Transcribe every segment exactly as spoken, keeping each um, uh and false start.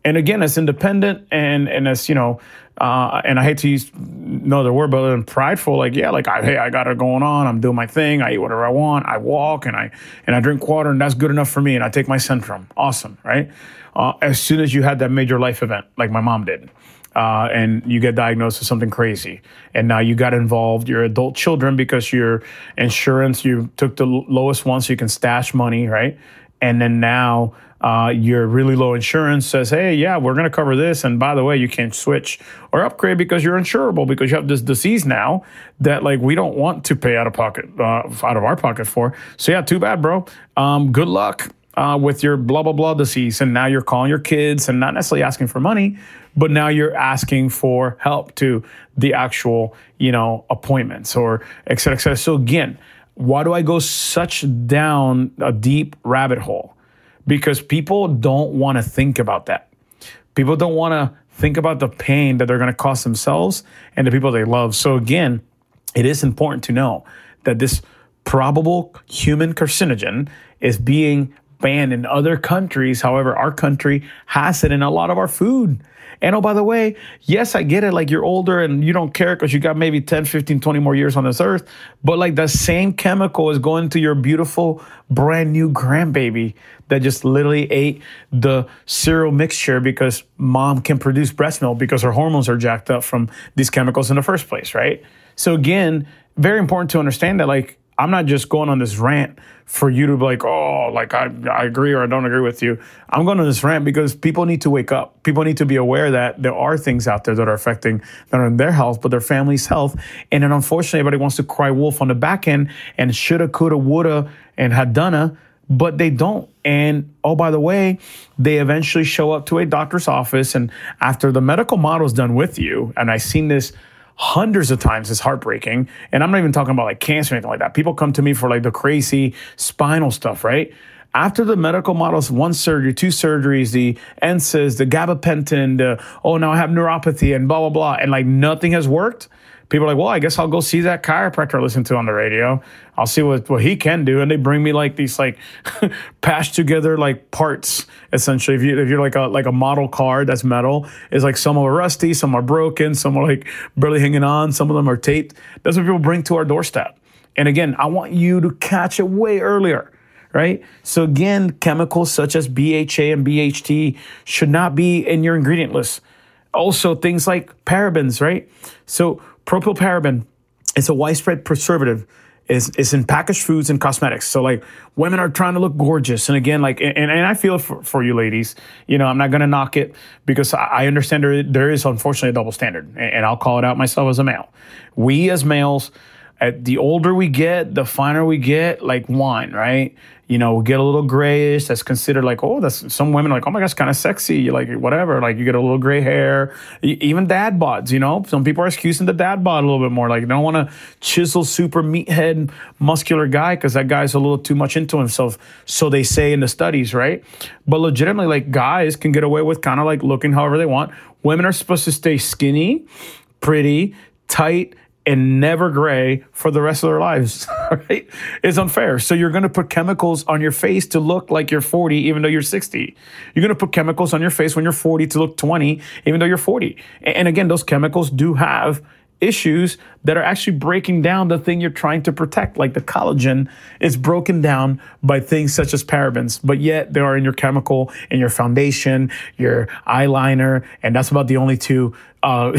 And again, as independent and, and as, you know, uh, and I hate to use no other word, but other than prideful, like, yeah, like, I, hey, I got it going on. I'm doing my thing. I eat whatever I want. I walk and I, and I drink water, and that's good enough for me. And I take my Centrum. Awesome. Right. Uh, as soon as you had that major life event, like my mom did, uh, and you get diagnosed with something crazy, and now you got involved, your adult children, because your insurance, you took the lowest one so you can stash money. Right. And then now, Uh, your really low insurance says, hey, yeah, we're going to cover this. And by the way, you can't switch or upgrade because you're insurable, because you have this disease now that, like, we don't want to pay out of pocket, uh, out of our pocket for. So yeah, too bad, bro. Um, good luck uh, with your blah, blah, blah disease. And now you're calling your kids and not necessarily asking for money, but now you're asking for help to the actual, you know, appointments or et cetera, et cetera. So again, why do I go such down a deep rabbit hole? Because people don't want to think about that. People don't want to think about the pain that they're going to cause themselves and the people they love. So again, it is important to know that this probable human carcinogen is being banned in other countries. However, our country has it in a lot of our food. And oh, by the way, yes, I get it. Like, you're older and you don't care because you got maybe ten, fifteen, twenty more years on this earth. But like, the same chemical is going to your beautiful brand new grandbaby that just literally ate the cereal mixture because mom can produce breast milk because her hormones are jacked up from these chemicals in the first place, right? So again, very important to understand that, like, I'm not just going on this rant for you to be like, oh, like, I, I agree or I don't agree with you. I'm going on this rant because people need to wake up. People need to be aware that there are things out there that are affecting not only their health, but their family's health. And then unfortunately, everybody wants to cry wolf on the back end and shoulda, coulda, woulda, and had done, but they don't. And oh, by the way, they eventually show up to a doctor's office, and after the medical model is done with you, and I've seen this hundreds of times, it's heartbreaking. And I'm not even talking about like cancer or anything like that. People come to me for like the crazy spinal stuff, right? After the medical models, one surgery, two surgeries, the N SAIDs, the gabapentin, the, oh, now I have neuropathy and blah, blah, blah. And like nothing has worked. People are like, well, I guess I'll go see that chiropractor I listen to on the radio. I'll see what, what he can do. And they bring me like these like patched together like parts, essentially. If, you, if you're like a like a model car that's metal, it's like some are rusty, some are broken, some are like barely hanging on, some of them are taped. That's what people bring to our doorstep. And again, I want you to catch it way earlier, right? So again, chemicals such as B H A and B H T should not be in your ingredient list. Also, things like parabens, right? So propylparaben, it's a widespread preservative. It's, it's in packaged foods and cosmetics. So like, women are trying to look gorgeous. And again, like, and, and I feel for, for you ladies, you know, I'm not going to knock it because I understand there, there is unfortunately a double standard, and, and I'll call it out myself as a male. We as males, at the older we get, the finer we get, like wine, right? You know, we get a little grayish. That's considered like, oh, that's some women are like, oh my gosh, kind of sexy. You're like, whatever. Like, you get a little gray hair. Even dad bods, you know, some people are excusing the dad bod a little bit more. Like, they don't want to chisel super meathead muscular guy because that guy's a little too much into himself. So they say in the studies, right? But legitimately, like, guys can get away with kind of like looking however they want. Women are supposed to stay skinny, pretty, tight, and never gray for the rest of their lives, right? It's unfair. So you're going to put chemicals on your face to look like you're forty, even though you're sixty. You're going to put chemicals on your face when you're forty to look twenty, even though you're forty. And again, those chemicals do have issues that are actually breaking down the thing you're trying to protect. Like the collagen is broken down by things such as parabens, but yet they are in your chemical, in your foundation, your eyeliner, and that's about the only two uh,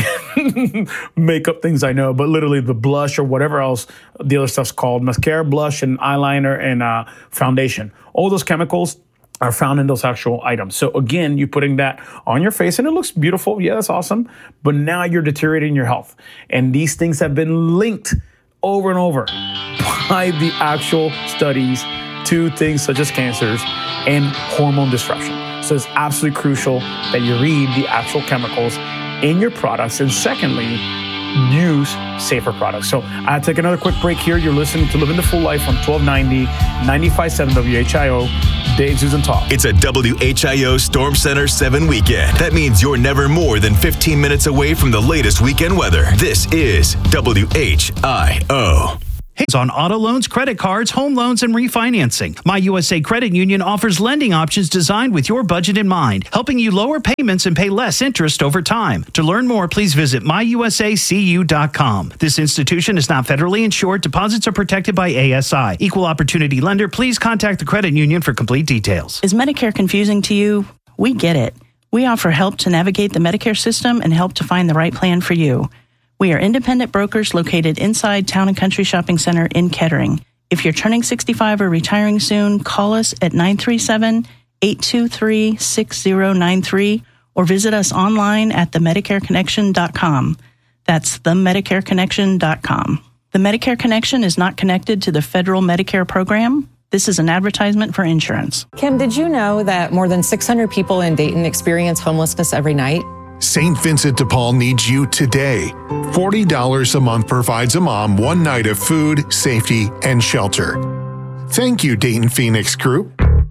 makeup things I know. But literally the blush or whatever else the other stuff's called, mascara, blush, and eyeliner, and uh, foundation. All those chemicals are found in those actual items. So again, you're putting that on your face and it looks beautiful. Yeah, that's awesome. But now you're deteriorating your health. And these things have been linked over and over by the actual studies to things such as cancers and hormone disruption. So it's absolutely crucial that you read the actual chemicals in your products. And secondly, use safer products. So I'll take another quick break here. You're listening to Living the Full Life on twelve ninety, ninety-five point seven W H I O. Dave, Susan, Talk. It's a W H I O Storm Center seven weekend. That means you're never more than fifteen minutes away from the latest weekend weather. This is W H I O. On auto loans, credit cards, home loans, and refinancing. My U S A Credit Union offers lending options designed with your budget in mind, helping you lower payments and pay less interest over time. To learn more, please visit my u s a c u dot com. This institution is not federally insured. Deposits are protected by A S I. Equal opportunity lender. Please contact the credit union for complete details. Is Medicare confusing to you? We get it. We offer help to navigate the Medicare system and help to find the right plan for you. We are independent brokers located inside Town and Country Shopping Center in Kettering. If you're turning sixty-five or retiring soon, call us at nine three seven, eight two three, six zero nine three or visit us online at the medicare connection dot com. That's the medicare connection dot com. The Medicare Connection is not connected to the federal Medicare program. This is an advertisement for insurance. Kim, did you know that more than six hundred people in Dayton experience homelessness every night? Saint Vincent de Paul needs you today. forty dollars a month provides a mom one night of food, safety, and shelter. Thank you, Dayton Phoenix Group.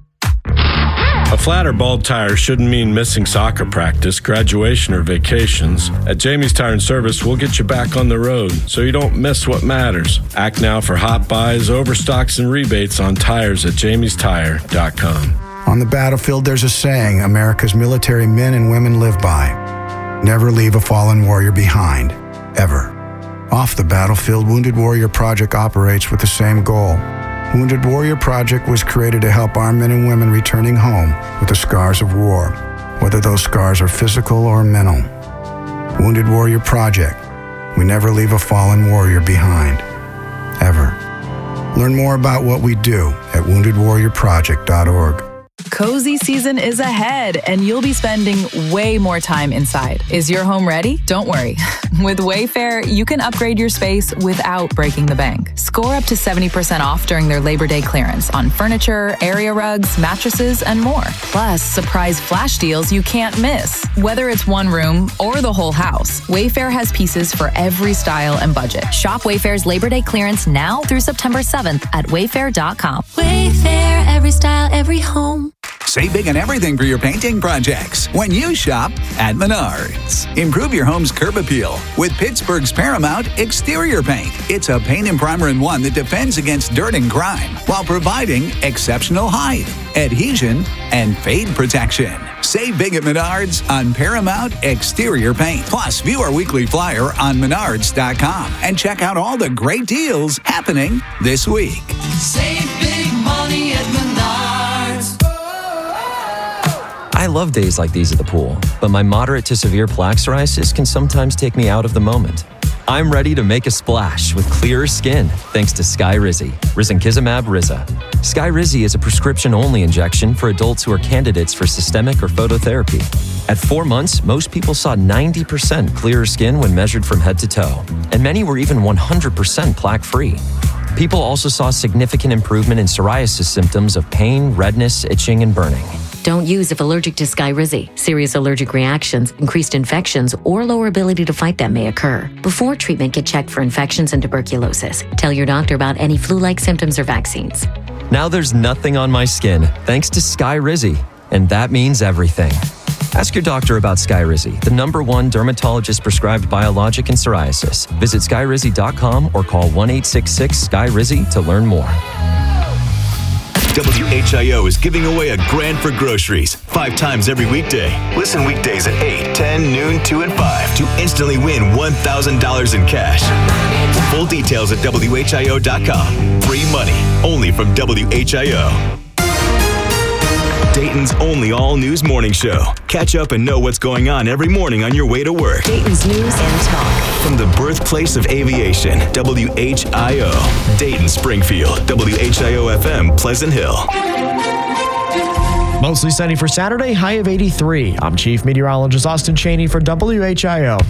A flat or bald tire shouldn't mean missing soccer practice, graduation, or vacations. At Jamie's Tire and Service, we'll get you back on the road so you don't miss what matters. Act now for hot buys, overstocks, and rebates on tires at jamies tire dot com. On the battlefield, there's a saying America's military men and women live by. Never leave a fallen warrior behind, ever. Off the battlefield, Wounded Warrior Project operates with the same goal. Wounded Warrior Project was created to help our men and women returning home with the scars of war, whether those scars are physical or mental. Wounded Warrior Project. We never leave a fallen warrior behind, ever. Learn more about what we do at wounded warrior project dot org. Cozy season is ahead, and you'll be spending way more time inside. Is your home ready? Don't worry. With Wayfair, you can upgrade your space without breaking the bank. Score up to seventy percent off during their Labor Day clearance on furniture, area rugs, mattresses, and more. Plus, surprise flash deals you can't miss. Whether it's one room or the whole house, Wayfair has pieces for every style and budget. Shop Wayfair's Labor Day clearance now through September seventh at wayfair dot com. Wayfair, every style, every home. Save big on everything for your painting projects when you shop at Menards. Improve your home's curb appeal with Pittsburgh's Paramount Exterior Paint. It's a paint and primer in one that defends against dirt and grime while providing exceptional height, adhesion, and fade protection. Save big at Menards on Paramount Exterior Paint. Plus, view our weekly flyer on menards dot com and check out all the great deals happening this week. Save big money at Menards. I love days like these at the pool, but my moderate to severe plaque psoriasis can sometimes take me out of the moment. I'm ready to make a splash with clearer skin thanks to Skyrizi, risankizumab Riza. Skyrizi is a prescription-only injection for adults who are candidates for systemic or phototherapy. At four months, most people saw ninety percent clearer skin when measured from head to toe, and many were even one hundred percent plaque-free. People also saw significant improvement in psoriasis symptoms of pain, redness, itching, and burning. Don't use if allergic to Skyrizi. Serious allergic reactions, increased infections, or lower ability to fight them may occur. Before treatment, get checked for infections and tuberculosis. Tell your doctor about any flu-like symptoms or vaccines. Now there's nothing on my skin thanks to Skyrizi, and that means everything. Ask your doctor about Skyrizi, the number one dermatologist-prescribed biologic in psoriasis. Visit skyrizi dot com or call one eight six six S K Y R I Z Y to learn more. W H I O is giving away a grand for groceries five times every weekday. Listen weekdays at eight, ten, noon, two, and five to instantly win one thousand dollars in cash. Full details at W H I O dot com. Free money only from W H I O. Dayton's only all-news morning show. Catch up and know what's going on every morning on your way to work. Dayton's news and talk. From the birthplace of aviation, W H I O. Dayton, Springfield, W H I O F M, Pleasant Hill. Mostly sunny for Saturday, high of eighty-three. I'm Chief Meteorologist Austin Cheney for W H I O.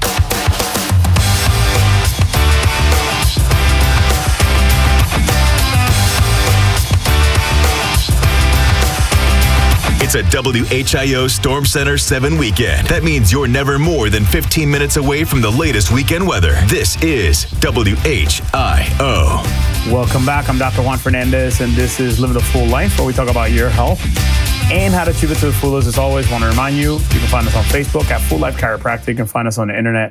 It's a W H I O Storm Center seven weekend. That means you're never more than fifteen minutes away from the latest weekend weather. This is W H I O. Welcome back. I'm Doctor Juan Fernandez, and this is Living the Full Life, where we talk about your health and how to achieve it to the fullest. As always, I want to remind you, you can find us on Facebook at Full Life Chiropractic. You can find us on the internet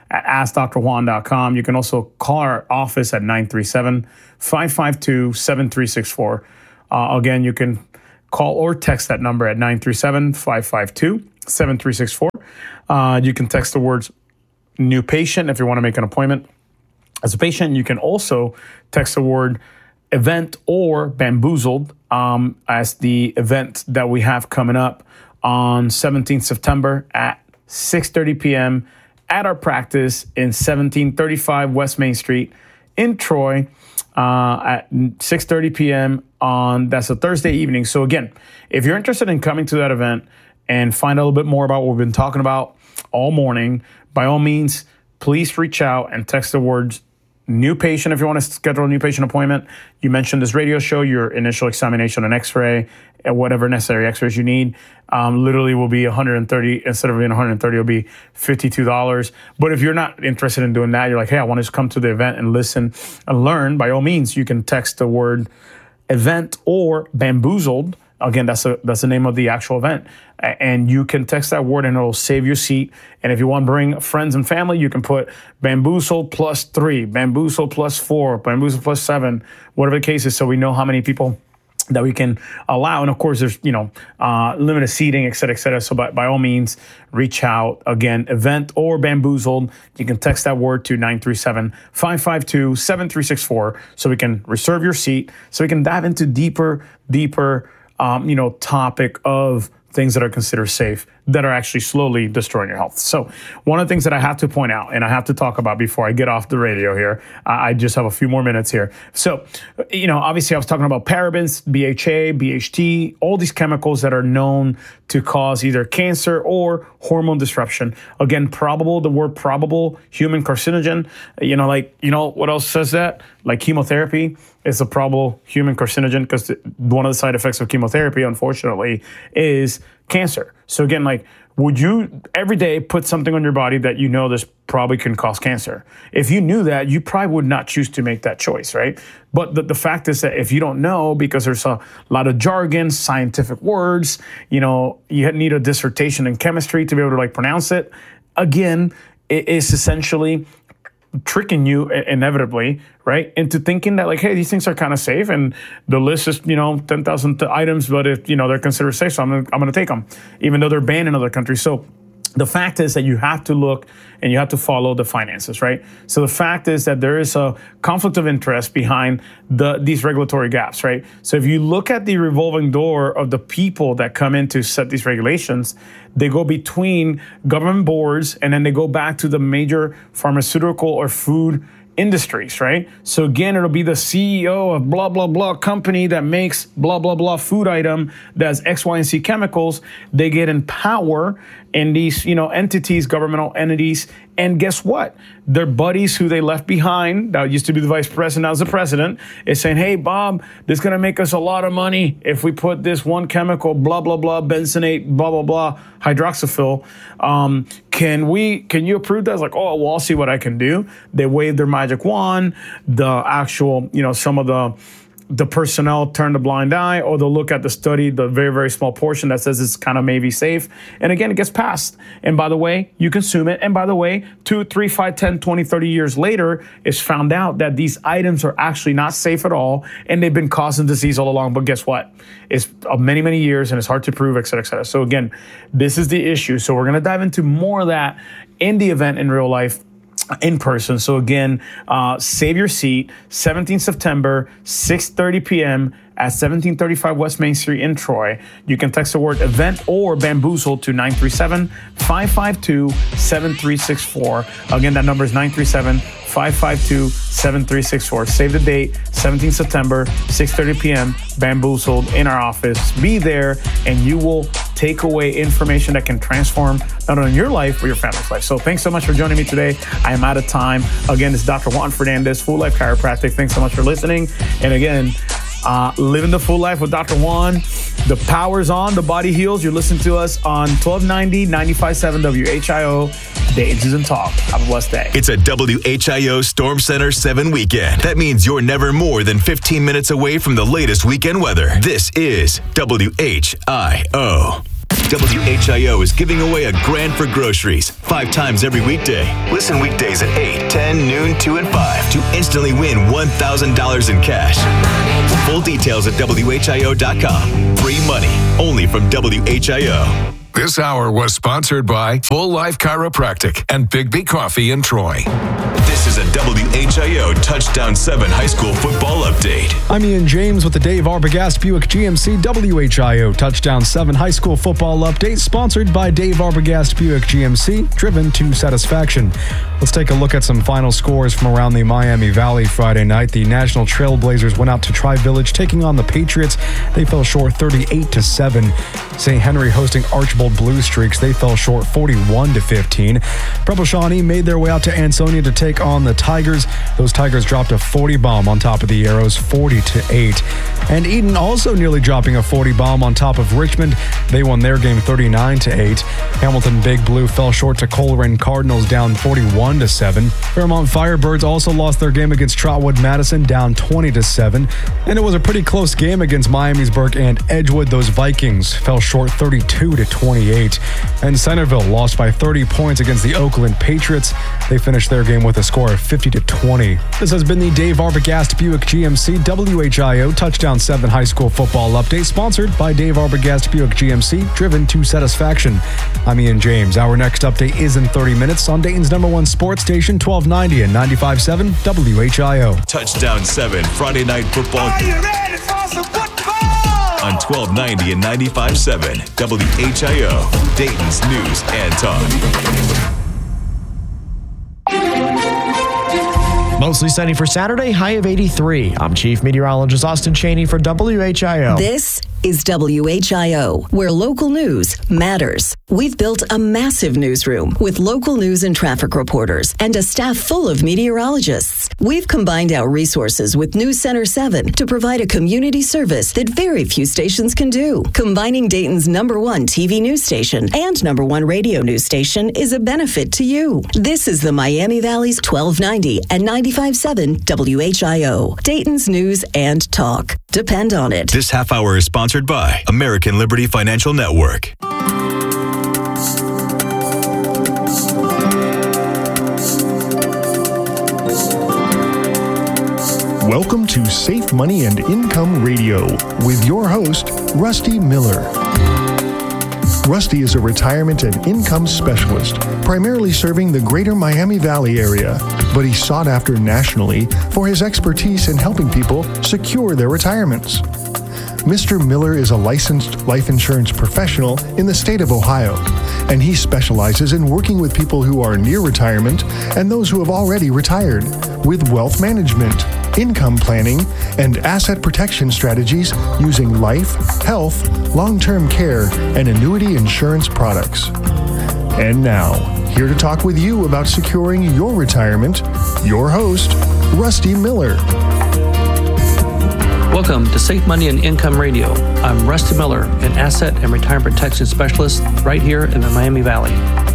at ask dr juan dot com. You can also call our office at nine three seven, five five two, seven three six four. Uh, again, you can call or text that number at nine three seven, five five two, seven three six four. Uh, you can text the words new patient if you want to make an appointment as a patient. You can also text the word event or bamboozled um, as the event that we have coming up on seventeenth September at six thirty p.m. at our practice in seventeen thirty-five West Main Street in Troy uh, at six thirty p.m. on, that's a Thursday evening. So again, if you're interested in coming to that event and find a little bit more about what we've been talking about all morning, by all means, please reach out and text the words new patient if you want to schedule a new patient appointment. You mentioned this radio show, your initial examination and x-ray, and whatever necessary x-rays you need. Um, literally will be one hundred thirty, instead of being one hundred thirty, it'll be fifty-two dollars. But if you're not interested in doing that, you're like, hey, I want to come to the event and listen and learn, by all means, you can text the word event or bamboozled. Again, that's a, that's the name of the actual event. And you can text that word and it'll save your seat. And if you want to bring friends and family, you can put bamboozle plus three, bamboozle plus four, bamboozle plus seven, whatever the case is, so we know how many people that we can allow. And of course, there's, you know, uh, limited seating, et cetera, et cetera. So by, by all means, reach out. Again, event or bamboozled. You can text that word to nine three seven, five five two, seven three six four so we can reserve your seat, so we can dive into deeper, deeper, Um, you know, topic of things that are considered safe that are actually slowly destroying your health. So one of the things that I have to point out and I have to talk about before I get off the radio here, I just have a few more minutes here. So, you know, obviously I was talking about parabens, B H A, B H T, all these chemicals that are known to cause either cancer or hormone disruption. Again, probable, the word probable, human carcinogen, you know, like, you know, what else says that? Like chemotherapy is a probable human carcinogen, because one of the side effects of chemotherapy, unfortunately, is cancer. So again, like, would you every day put something on your body that you know this probably can cause cancer? If you knew that, you probably would not choose to make that choice, right? But the, the fact is that if you don't know, because there's a lot of jargon, scientific words, you know, you need a dissertation in chemistry to be able to like pronounce it. Again, it is essentially tricking you inevitably, right, into thinking that like, hey, these things are kind of safe, and the list is, you know, ten thousand items, but if, you know, they're considered safe, so I'm gonna, I'm gonna take them, even though they're banned in other countries. So the fact is that you have to look and you have to follow the finances, right? So the fact is that there is a conflict of interest behind the these regulatory gaps, right? So if you look at the revolving door of the people that come in to set these regulations, they go between government boards and then they go back to the major pharmaceutical or food industries, right? So again, it'll be the C E O of blah, blah, blah company that makes blah, blah, blah food item that's X, Y, and Z chemicals. They get in power in these, you know, entities, governmental entities. And guess what? Their buddies who they left behind, that used to be the vice president, now is the president, is saying, hey, Bob, this is going to make us a lot of money if we put this one chemical, blah, blah, blah, benzenate, blah, blah, blah, hydroxyphil. Um, can we, can you approve that? It's like, oh, well, I'll see what I can do. They wave their magic wand. The actual, you know, some of the, the personnel turn a blind eye, or they'll look at the study, the very, very small portion that says it's kind of maybe safe. And again, it gets passed. And by the way, you consume it. And by the way, two, three, five, ten, twenty, thirty years later, it's found out that these items are actually not safe at all. And they've been causing disease all along. But guess what? It's many, many years and it's hard to prove, et cetera, et cetera. So again, this is the issue. So we're going to dive into more of that in the event in real life, in person. So again, uh, save your seat, seventeenth September, six thirty p.m. at seventeen thirty-five West Main Street in Troy. You can text the word event or bamboozle to nine three seven, five five two, seven three six four. Again, that number is nine three seven, five five two, seven three six four. Save the date, seventeenth September, six thirty p.m., bamboozled in our office. Be there and you will take away information that can transform not only your life, but your family's life. So thanks so much for joining me today. I am out of time. Again, this is Doctor Juan Fernandez, Full Life Chiropractic. Thanks so much for listening. And again, uh, living the full life with Doctor Juan. The power's on, the body heals. You're listening to us on twelve ninety, ninety-five point seven W H I O, Dayton Season Talk. Have a blessed day. It's a W H I O Storm Center seven weekend. That means you're never more than fifteen minutes away from the latest weekend weather. This is W H I O. W H I O is giving away a grand for groceries five times every weekday. Listen weekdays at eight, ten, noon, two, and five to instantly win one thousand dollars in cash. Full details at W H I O dot com. Free money, only from W H I O. This hour was sponsored by Full Life Chiropractic and Big B Coffee in Troy. This is a W H I O Touchdown seven high school football update. I'm Ian James with the Dave Arbogast Buick G M C W H I O Touchdown seven high school football update, sponsored by Dave Arbogast Buick G M C, driven to satisfaction. Let's take a look at some final scores from around the Miami Valley Friday night. The National Trailblazers went out to Tri-Village, taking on the Patriots. They fell short thirty-eight to seven. Saint Henry hosting Archbold Blue Streaks. They fell short forty-one to fifteen. Preble Shawnee made their way out to Ansonia to take on the Tigers. Those Tigers dropped a forty bomb on top of the Arrows, forty to eight. And Eden also nearly dropping a forty bomb on top of Richmond. They won their game thirty-nine to eight. Hamilton Big Blue fell short to Coleraine Cardinals, down forty-one to seven. Fairmont Firebirds also lost their game against Trotwood Madison, down twenty to seven. And it was a pretty close game against Miamisburg and Edgewood. Those Vikings fell short thirty-two to twenty-eight. And Centerville lost by thirty points against the Oakland Patriots. They finished their game with a score of fifty to twenty. This has been the Dave Arbogast Buick G M C W H I O Touchdown seven high school football update, sponsored by Dave Arbogast Buick G M C, driven to satisfaction. I'm Ian James. Our next update is in thirty minutes on Dayton's number one sports station, twelve ninety and ninety-five point seven W H I O. Touchdown seven Friday night football. Are you ready for some football? On twelve ninety and ninety-five point seven W H I O, Dayton's news and talk. Mostly sunny for Saturday, high of eighty-three. I'm Chief Meteorologist Austin Chaney for W H I O. This is W H I O, where local news matters. We've built a massive newsroom with local news and traffic reporters and a staff full of meteorologists. We've combined our resources with News Center seven to provide a community service that very few stations can do. Combining Dayton's number one T V news station and number one radio news station is a benefit to you. This is the Miami Valley's twelve ninety and ninety-five point seven W H I O, Dayton's news and talk. Depend on it. This half hour is sponsored by American Liberty Financial Network. Welcome to Safe Money and Income Radio with your host, Rusty Miller. Rusty is a retirement and income specialist, primarily serving the greater Miami Valley area, but he's sought after nationally for his expertise in helping people secure their retirements. Mister Miller is a licensed life insurance professional in the state of Ohio, and he specializes in working with people who are near retirement and those who have already retired with wealth management, income planning, and asset protection strategies using life, health, long-term care, and annuity insurance products. And now, here to talk with you about securing your retirement, your host, Rusty Miller. Welcome to Safe Money and Income Radio. I'm Rusty Miller, an asset and retirement protection specialist right here in the Miami Valley.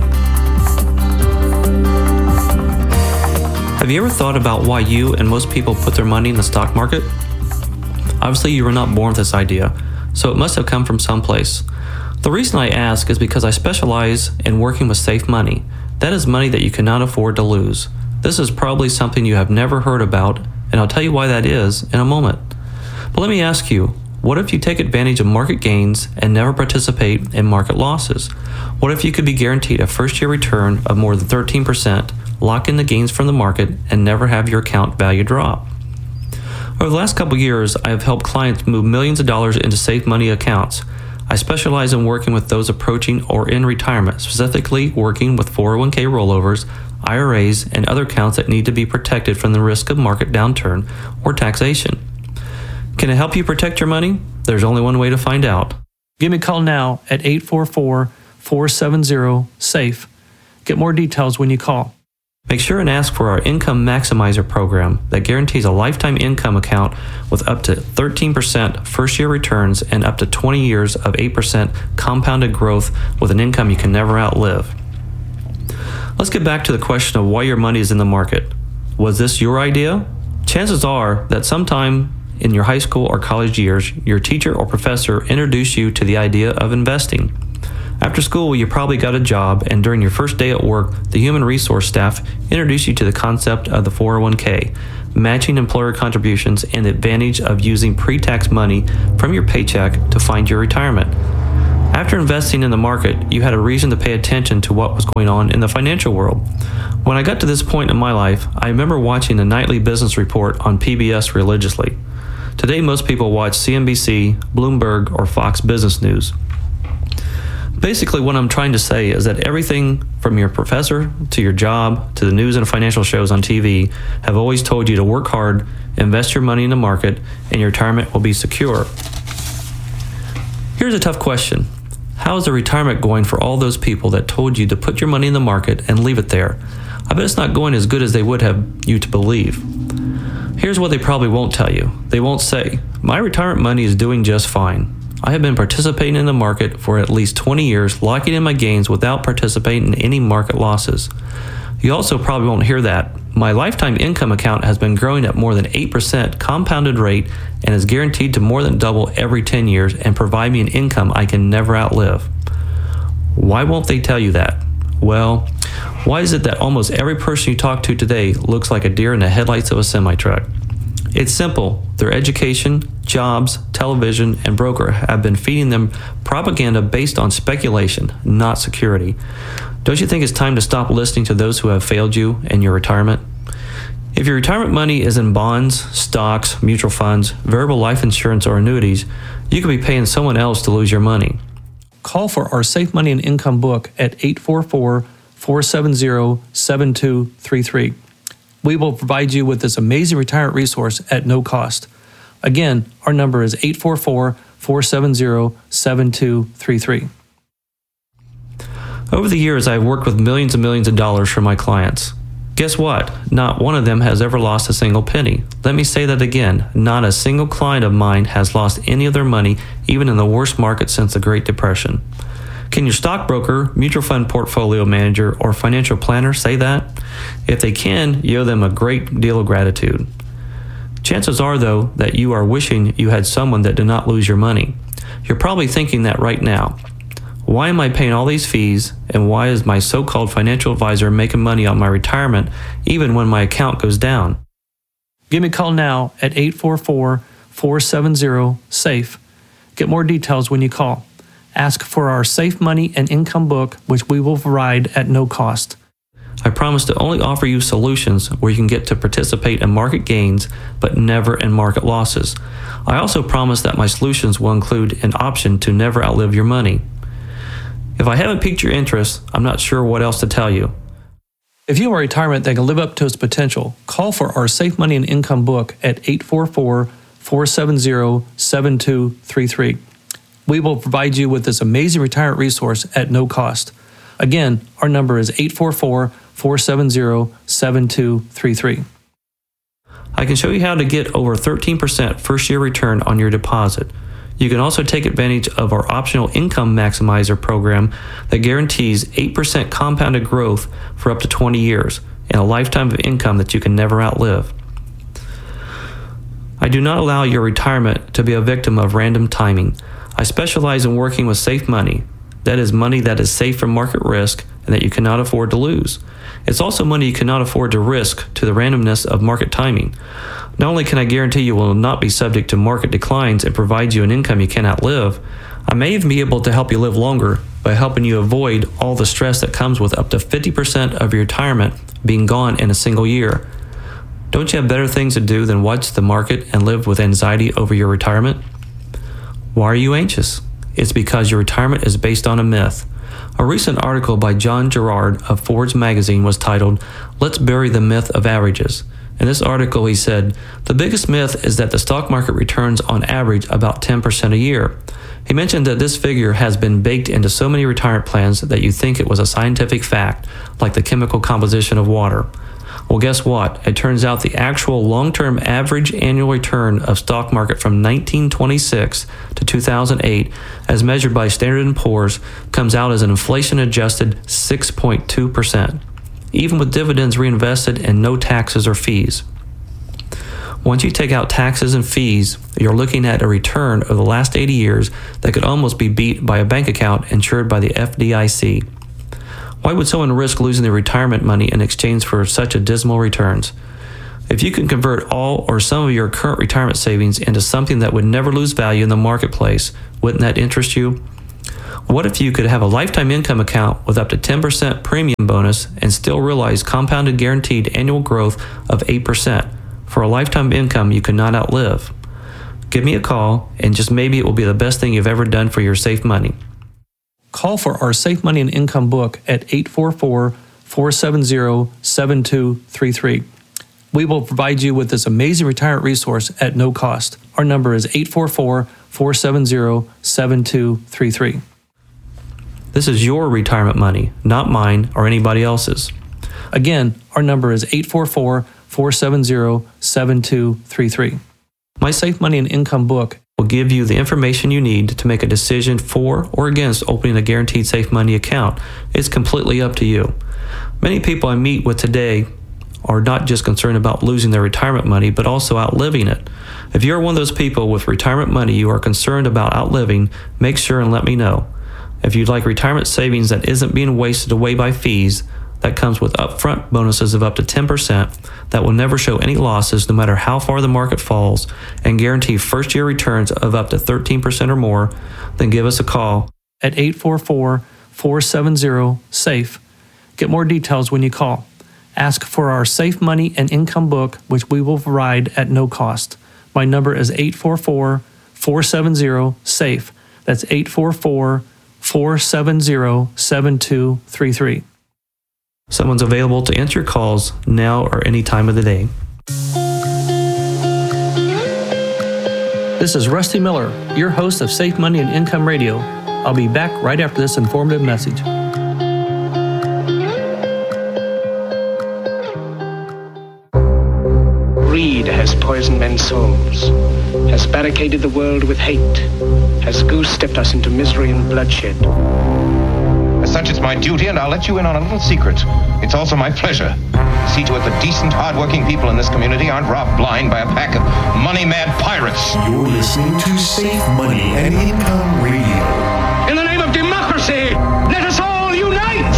Have you ever thought about why you and most people put their money in the stock market? Obviously, you were not born with this idea, so it must have come from someplace. The reason I ask is because I specialize in working with safe money. That is money that you cannot afford to lose. This is probably something you have never heard about, and I'll tell you why that is in a moment. But let me ask you, what if you take advantage of market gains and never participate in market losses? What if you could be guaranteed a first-year return of more than thirteen percent, lock in the gains from the market, and never have your account value drop? Over the last couple years, I have helped clients move millions of dollars into safe money accounts. I specialize in working with those approaching or in retirement, specifically working with four oh one k rollovers, I R As, and other accounts that need to be protected from the risk of market downturn or taxation. Can it help you protect your money? There's only one way to find out. Give me a call now at eight four four, four seven zero, SAFE. Get more details when you call. Make sure and ask for our Income Maximizer program that guarantees a lifetime income account with up to thirteen percent first-year returns and up to twenty years of eight percent compounded growth with an income you can never outlive. Let's get back to the question of why your money is in the market. Was this your idea? Chances are that sometime in your high school or college years, your teacher or professor introduced you to the idea of investing. After school, you probably got a job, and during your first day at work, the human resource staff introduced you to the concept of the four oh one k, matching employer contributions, and the advantage of using pre-tax money from your paycheck to fund your retirement. After investing in the market, you had a reason to pay attention to what was going on in the financial world. When I got to this point in my life, I remember watching the nightly business report on P B S religiously. Today, most people watch C N B C, Bloomberg, or Fox Business News. Basically, what I'm trying to say is that everything from your professor to your job to the news and financial shows on T V have always told you to work hard, invest your money in the market, and your retirement will be secure. Here's a tough question. How is the retirement going for all those people that told you to put your money in the market and leave it there? I bet it's not going as good as they would have you to believe. Here's what they probably won't tell you. They won't say, my retirement money is doing just fine. I have been participating in the market for at least twenty years, locking in my gains without participating in any market losses. You also probably won't hear that. My lifetime income account has been growing at more than eight percent compounded rate and is guaranteed to more than double every ten years and provide me an income I can never outlive. Why won't they tell you that? Well, why is it that almost every person you talk to today looks like a deer in the headlights of a semi-truck? It's simple. Their education, jobs, television, and broker have been feeding them propaganda based on speculation, not security. Don't you think it's time to stop listening to those who have failed you in your retirement? If your retirement money is in bonds, stocks, mutual funds, variable life insurance, or annuities, you could be paying someone else to lose your money. Call for our Safe Money and Income book at eight four four, four seven zero, seven two three three. We will provide you with this amazing retirement resource at no cost. Again, our number is eight four four, four seven zero, seven two three three. Over the years, I've worked with millions and millions of dollars for my clients. Guess what? Not one of them has ever lost a single penny. Let me say that again. Not a single client of mine has lost any of their money, even in the worst market since the Great Depression. Can your stockbroker, mutual fund portfolio manager, or financial planner say that? If they can, you owe them a great deal of gratitude. Chances are, though, that you are wishing you had someone that did not lose your money. You're probably thinking that right now. Why am I paying all these fees, and why is my so-called financial advisor making money on my retirement even when my account goes down? Give me a call now at eight four four, four seven zero, SAFE. Get more details when you call. Ask for our Safe Money and Income book, which we will provide at no cost. I promise to only offer you solutions where you can get to participate in market gains, but never in market losses. I also promise that my solutions will include an option to never outlive your money. If I haven't piqued your interest, I'm not sure what else to tell you. If you want retirement that can live up to its potential, call for our Safe Money and Income book at eight four four, four seven zero, seven two three three. We will provide you with this amazing retirement resource at no cost. Again, our number is eight four four, four seven zero, seven two three three. I can show you how to get over thirteen percent first-year return on your deposit. You can also take advantage of our optional income maximizer program that guarantees eight percent compounded growth for up to twenty years and a lifetime of income that you can never outlive. I do not allow your retirement to be a victim of random timing. I specialize in working with safe money. That is money that is safe from market risk and that you cannot afford to lose. It's also money you cannot afford to risk to the randomness of market timing. Not only can I guarantee you will not be subject to market declines and provide you an income you cannot live, I may even be able to help you live longer by helping you avoid all the stress that comes with up to fifty percent of your retirement being gone in a single year. Don't you have better things to do than watch the market and live with anxiety over your retirement? Why are you anxious? It's because your retirement is based on a myth. A recent article by John Gerard of Forbes magazine was titled, "Let's Bury the Myth of Averages." In this article, he said, the biggest myth is that the stock market returns on average about ten percent a year. He mentioned that this figure has been baked into so many retirement plans that you think it was a scientific fact, like the chemical composition of water. Well, guess what? It turns out the actual long-term average annual return of stock market from nineteen twenty-six to two thousand eight, as measured by Standard and Poor's, comes out as an inflation-adjusted six point two percent. Even with dividends reinvested and no taxes or fees. Once you take out taxes and fees, you're looking at a return of the last eighty years that could almost be beat by a bank account insured by the F D I C. Why would someone risk losing their retirement money in exchange for such a dismal returns? If you can convert all or some of your current retirement savings into something that would never lose value in the marketplace, wouldn't that interest you? What if you could have a lifetime income account with up to ten percent premium bonus and still realize compounded guaranteed annual growth of eight percent for a lifetime income you could not outlive? Give me a call, and just maybe it will be the best thing you've ever done for your safe money. Call for our Safe Money and Income book at eight four four, four seven zero, seven two three three. We will provide you with this amazing retirement resource at no cost. Our number is eight four four, four seven zero, seven two three three. This is your retirement money, not mine or anybody else's. Again, our number is eight four four, four seven zero, seven two three three. My Safe Money and Income book will give you the information you need to make a decision for or against opening a guaranteed safe money account. It's completely up to you. Many people I meet with today are not just concerned about losing their retirement money, but also outliving it. If you're one of those people with retirement money you are concerned about outliving, make sure and let me know. If you'd like retirement savings that isn't being wasted away by fees, that comes with upfront bonuses of up to ten percent that will never show any losses no matter how far the market falls, and guarantee first-year returns of up to thirteen percent or more, then give us a call at eight four four, four seven zero, SAFE. Get more details when you call. Ask for our Safe Money and Income book, which we will provide at no cost. My number is eight four four, four seven zero, SAFE. That's eight four four, four seven zero, seven two three three. Someone's available to answer your calls now or any time of the day. This is Rusty Miller, your host of Safe Money and Income Radio. I'll be back right after this informative message. Greed has poisoned men's souls, has barricaded the world with hate, has goose-stepped us into misery and bloodshed. As such, it's my duty, and I'll let you in on a little secret. It's also my pleasure to see to it that decent, hard-working people in this community aren't robbed blind by a pack of money-mad pirates. You're listening to Safe Money and Income Radio. In the name of democracy, let us all unite!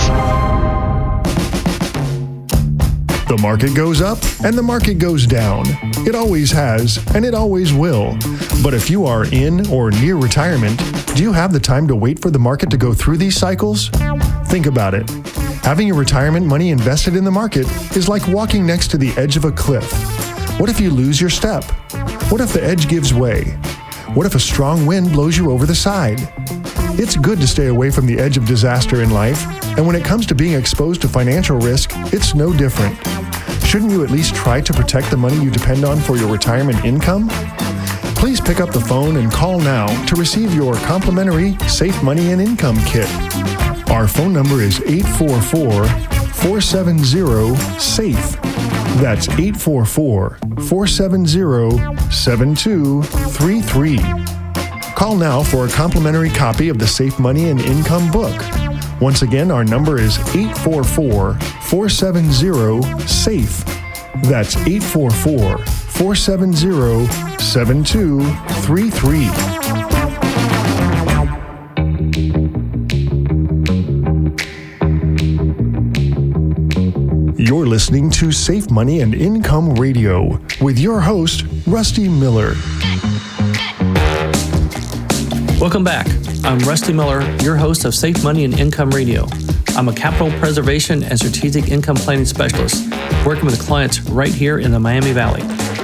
The market goes up and the market goes down. It always has, and it always will. But if you are in or near retirement, do you have the time to wait for the market to go through these cycles? Think about it. Having your retirement money invested in the market is like walking next to the edge of a cliff. What if you lose your step? What if the edge gives way? What if a strong wind blows you over the side? It's good to stay away from the edge of disaster in life, and when it comes to being exposed to financial risk, it's no different. Shouldn't you at least try to protect the money you depend on for your retirement income? Please pick up the phone and call now to receive your complimentary Safe Money and Income Kit. Our phone number is eight four four, four seven zero, SAFE. That's eight four four, four seven zero, seven two three three. Call now for a complimentary copy of the Safe Money and Income book. Once again, our number is eight four four, four seven zero, SAFE. That's eight four four, four seven zero, seven two three three. You're listening to Safe Money and Income Radio with your host, Rusty Miller. Welcome back. I'm Rusty Miller, your host of Safe Money and Income Radio. I'm a capital preservation and strategic income planning specialist, working with clients right here in the Miami Valley.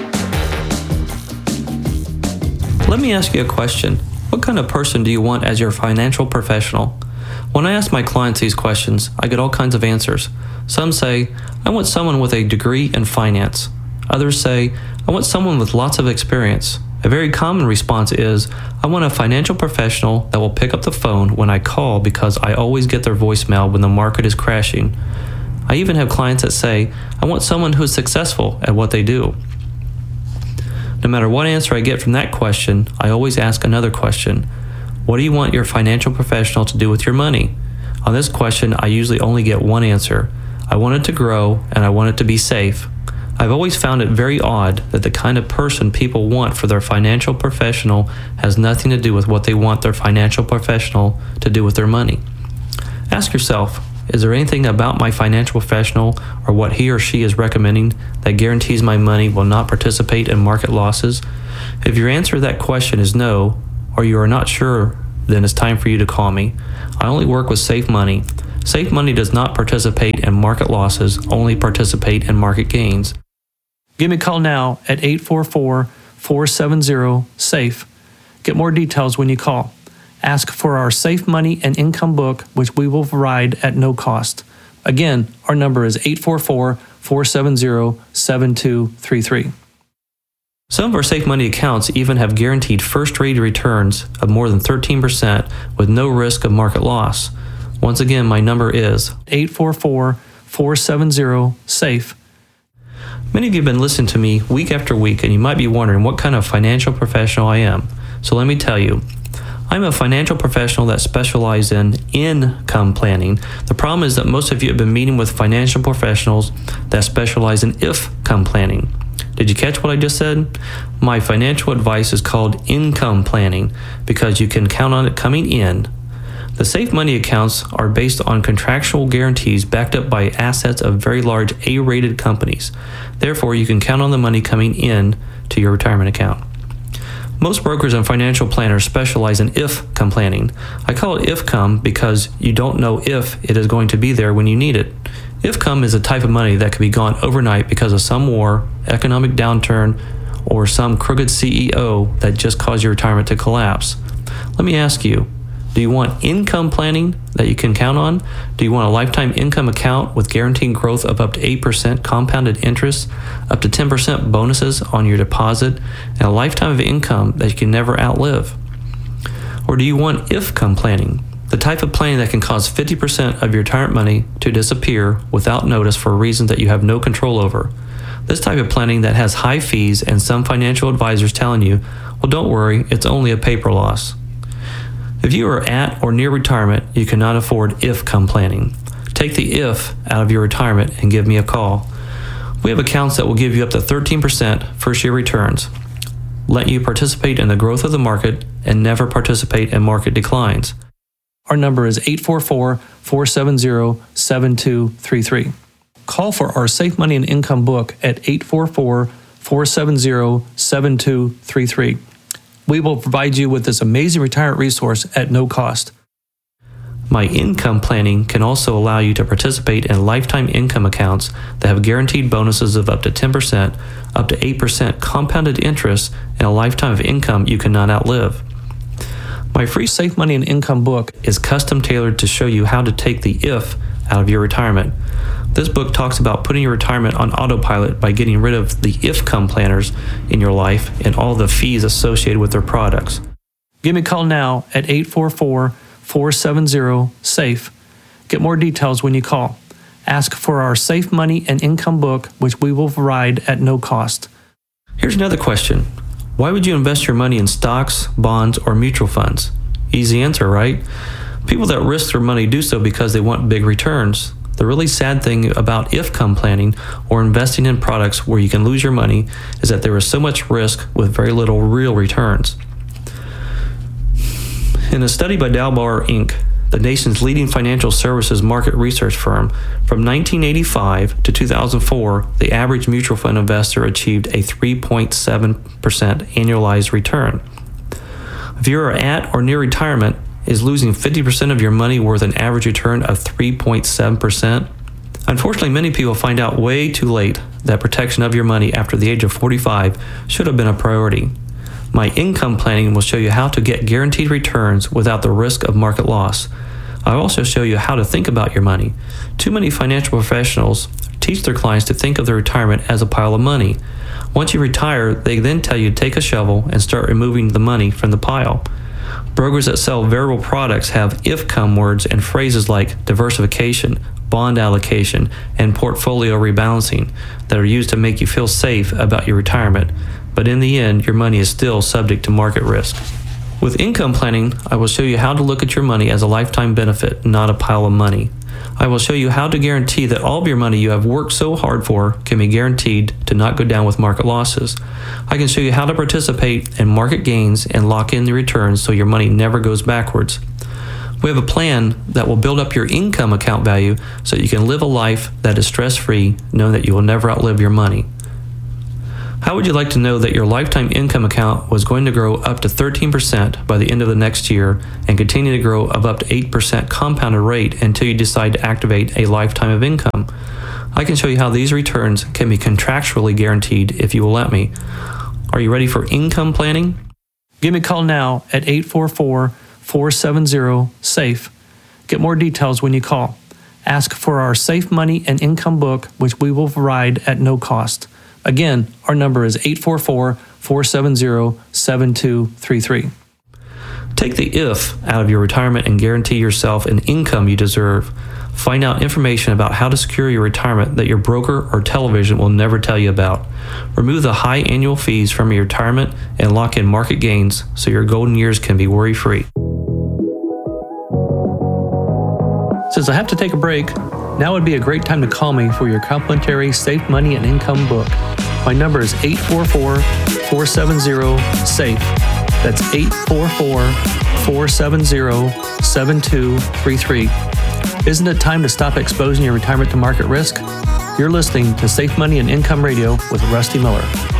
Let me ask you a question. What kind of person do you want as your financial professional? When I ask my clients these questions, I get all kinds of answers. Some say, I want someone with a degree in finance. Others say, I want someone with lots of experience. A very common response is, I want a financial professional that will pick up the phone when I call because I always get their voicemail when the market is crashing. I even have clients that say, I want someone who is successful at what they do. No matter what answer I get from that question, I always ask another question. What do you want your financial professional to do with your money? On this question, I usually only get one answer. I want it to grow and I want it to be safe. I've always found it very odd that the kind of person people want for their financial professional has nothing to do with what they want their financial professional to do with their money. Ask yourself, is there anything about my financial professional or what he or she is recommending that guarantees my money will not participate in market losses? If your answer to that question is no, or you are not sure, then it's time for you to call me. I only work with Safe Money. Safe Money does not participate in market losses, only participate in market gains. Give me a call now at eight four four, four seven zero, SAFE. Get more details when you call. Ask for our Safe Money and Income book, which we will provide at no cost. Again, our number is eight four four, four seven zero, seven two three three. Some of our Safe Money accounts even have guaranteed first-rate returns of more than thirteen percent with no risk of market loss. Once again, my number is eight four four, four seven zero, SAFE. Many of you have been listening to me week after week, and you might be wondering what kind of financial professional I am. So let me tell you. I'm a financial professional that specializes in income planning. The problem is that most of you have been meeting with financial professionals that specialize in if-come planning. Did you catch what I just said? My financial advice is called income planning because you can count on it coming in. The Safe Money accounts are based on contractual guarantees backed up by assets of very large A-rated companies. Therefore, you can count on the money coming in to your retirement account. Most brokers and financial planners specialize in if-come planning. I call it if-come because you don't know if it is going to be there when you need it. If-come is a type of money that could be gone overnight because of some war, economic downturn, or some crooked C E O that just caused your retirement to collapse. Let me ask you, do you want income planning that you can count on? Do you want a lifetime income account with guaranteed growth of up to eight percent compounded interest, up to ten percent bonuses on your deposit, and a lifetime of income that you can never outlive? Or do you want if-come planning, the type of planning that can cause fifty percent of your retirement money to disappear without notice for reasons that you have no control over? This type of planning that has high fees and some financial advisors telling you, well, don't worry, it's only a paper loss. If you are at or near retirement, you cannot afford if-come planning. Take the if out of your retirement and give me a call. We have accounts that will give you up to thirteen percent first-year returns, let you participate in the growth of the market, and never participate in market declines. Our number is eight four four, four seven zero, seven two three three. Call for our Safe Money and Income book at eight four four, four seven zero, seven two three three. We will provide you with this amazing retirement resource at no cost. My income planning can also allow you to participate in lifetime income accounts that have guaranteed bonuses of up to ten percent, up to eight percent compounded interest, and a lifetime of income you cannot outlive. My free Safe Money and Income book is custom tailored to show you how to take the if out of your retirement. This book talks about putting your retirement on autopilot by getting rid of the if-come planners in your life and all the fees associated with their products. Give me a call now at eight four four, four seven zero, SAFE. Get more details when you call. Ask for our Safe Money and Income book, which we will provide at no cost. Here's another question. Why would you invest your money in stocks, bonds, or mutual funds? Easy answer, right? People that risk their money do so because they want big returns. The really sad thing about if-come planning or investing in products where you can lose your money is that there is so much risk with very little real returns. In a study by Dalbar Incorporated, the nation's leading financial services market research firm, from nineteen eighty-five to two thousand four, the average mutual fund investor achieved a three point seven percent annualized return. If you are at or near retirement, is losing fifty percent of your money worth an average return of three point seven percent? Unfortunately, many people find out way too late that protection of your money after the age of forty-five should have been a priority. My income planning will show you how to get guaranteed returns without the risk of market loss. I'll also show you how to think about your money. Too many financial professionals teach their clients to think of their retirement as a pile of money. Once you retire, they then tell you to take a shovel and start removing the money from the pile. Brokers that sell variable products have if-come words and phrases like diversification, bond allocation, and portfolio rebalancing that are used to make you feel safe about your retirement. But in the end, your money is still subject to market risk. With income planning, I will show you how to look at your money as a lifetime benefit, not a pile of money. I will show you how to guarantee that all of your money you have worked so hard for can be guaranteed to not go down with market losses. I can show you how to participate in market gains and lock in the returns so your money never goes backwards. We have a plan that will build up your income account value so you can live a life that is stress-free, knowing that you will never outlive your money. How would you like to know that your lifetime income account was going to grow up to thirteen percent by the end of the next year and continue to grow of up to eight percent compounded rate until you decide to activate a lifetime of income? I can show you how these returns can be contractually guaranteed if you will let me. Are you ready for income planning? Give me a call now at eight four four, four seven zero, SAFE. Get more details when you call. Ask for our Safe Money and Income book, which we will provide at no cost. Again, our number is eight four four, four seven zero, seven two three three. Take the if out of your retirement and guarantee yourself an income you deserve. Find out information about how to secure your retirement that your broker or television will never tell you about. Remove the high annual fees from your retirement and lock in market gains so your golden years can be worry-free. Since I have to take a break, now would be a great time to call me for your complimentary Safe Money and Income book. My number is eight four four, four seven zero, SAFE. That's eight four four, four seven zero, seven two three three. Isn't it time to stop exposing your retirement to market risk? You're listening to Safe Money and Income Radio with Rusty Miller.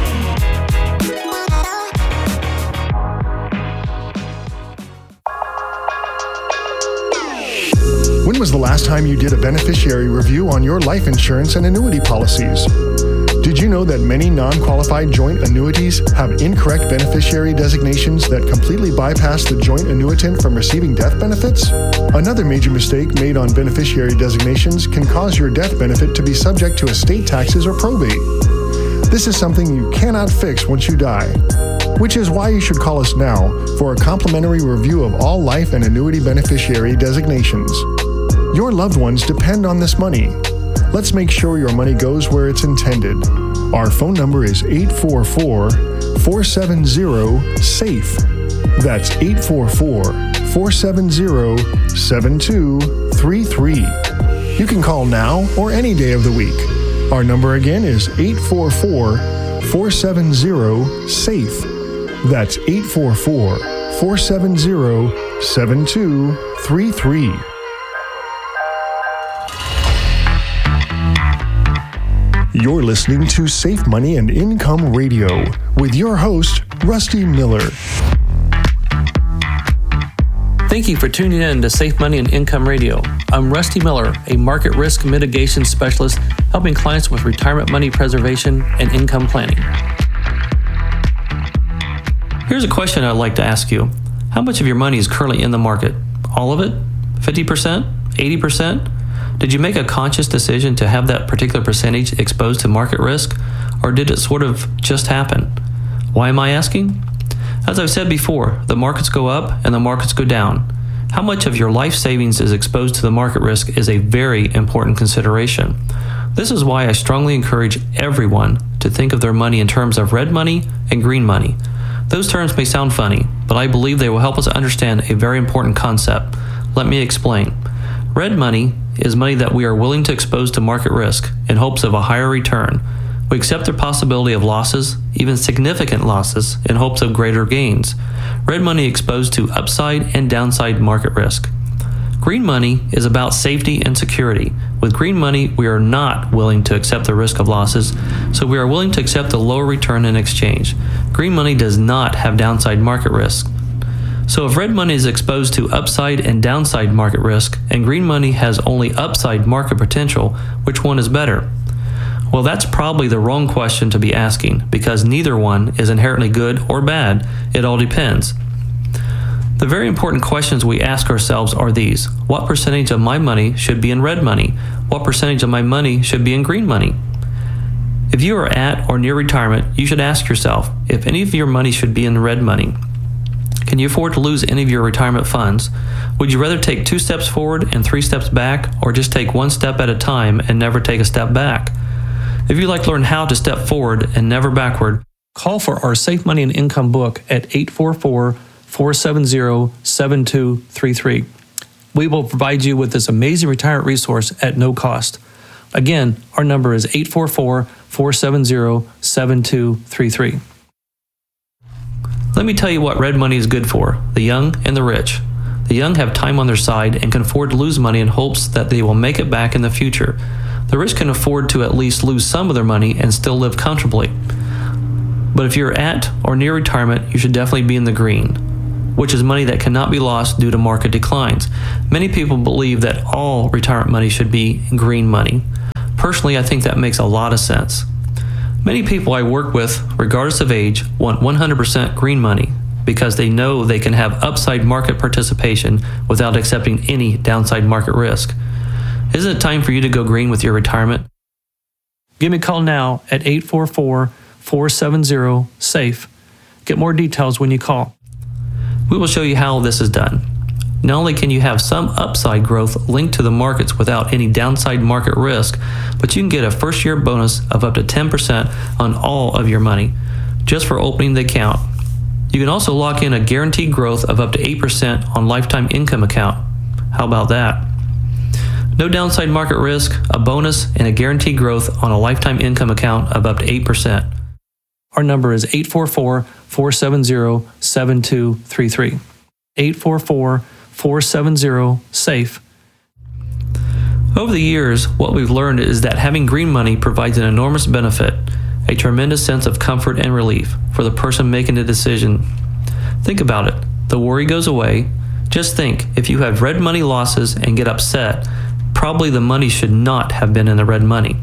When was the last time you did a beneficiary review on your life insurance and annuity policies? Did you know that many non-qualified joint annuities have incorrect beneficiary designations that completely bypass the joint annuitant from receiving death benefits? Another major mistake made on beneficiary designations can cause your death benefit to be subject to estate taxes or probate. This is something you cannot fix once you die, which is why you should call us now for a complimentary review of all life and annuity beneficiary designations. Your loved ones depend on this money. Let's make sure your money goes where it's intended. Our phone number is eight four four, four seven zero, SAFE. That's eight four four, four seven zero, seven two three three. You can call now or any day of the week. Our number again is eight four four, four seven zero, SAFE. That's eight four four, four seven zero, seven two three three. You're listening to Safe Money and Income Radio with your host, Rusty Miller. Thank you for tuning in to Safe Money and Income Radio. I'm Rusty Miller, a market risk mitigation specialist helping clients with retirement money preservation and income planning. Here's a question I'd like to ask you. How much of your money is currently in the market? All of it? fifty percent? eighty percent? Did you make a conscious decision to have that particular percentage exposed to market risk, or did it sort of just happen? Why am I asking? As I've said before, the markets go up and the markets go down. How much of your life savings is exposed to the market risk is a very important consideration. This is why I strongly encourage everyone to think of their money in terms of red money and green money. Those terms may sound funny, but I believe they will help us understand a very important concept. Let me explain. Red money is money that we are willing to expose to market risk in hopes of a higher return. We accept the possibility of losses, even significant losses, in hopes of greater gains. Red money exposed to upside and downside market risk. Green money is about safety and security. With green money, we are not willing to accept the risk of losses, so we are willing to accept the lower return in exchange. Green money does not have downside market risk. So if red money is exposed to upside and downside market risk, and green money has only upside market potential, which one is better? Well, that's probably the wrong question to be asking, because neither one is inherently good or bad. It all depends. The very important questions we ask ourselves are these. What percentage of my money should be in red money? What percentage of my money should be in green money? If you are at or near retirement, you should ask yourself if any of your money should be in red money. Can you afford to lose any of your retirement funds? Would you rather take two steps forward and three steps back, or just take one step at a time and never take a step back? If you'd like to learn how to step forward and never backward, call for our Safe Money and Income book at eight four four, four seven zero, seven two three three. We will provide you with this amazing retirement resource at no cost. Again, our number is eight four four, four seven zero, seven two three three. Let me tell you what red money is good for, the young and the rich. The young have time on their side and can afford to lose money in hopes that they will make it back in the future. The rich can afford to at least lose some of their money and still live comfortably. But if you're at or near retirement, you should definitely be in the green, which is money that cannot be lost due to market declines. Many people believe that all retirement money should be green money. Personally, I think that makes a lot of sense. Many people I work with, regardless of age, want one hundred percent green money because they know they can have upside market participation without accepting any downside market risk. Isn't it time for you to go green with your retirement? Give me a call now at eight four four, four seven zero, SAFE. Get more details when you call. We will show you how this is done. Not only can you have some upside growth linked to the markets without any downside market risk, but you can get a first year bonus of up to ten percent on all of your money just for opening the account. You can also lock in a guaranteed growth of up to eight percent on lifetime income account. How about that? No downside market risk, a bonus, and a guaranteed growth on a lifetime income account of up to eight percent. Our number is eight four four, four seven zero, seven two three three. eight four four, four seven zero, SAFE. Over the years, what we've learned is that having green money provides an enormous benefit, a tremendous sense of comfort and relief for the person making the decision. Think about it. The worry goes away. Just think, if you have red money losses and get upset, probably the money should not have been in the red money.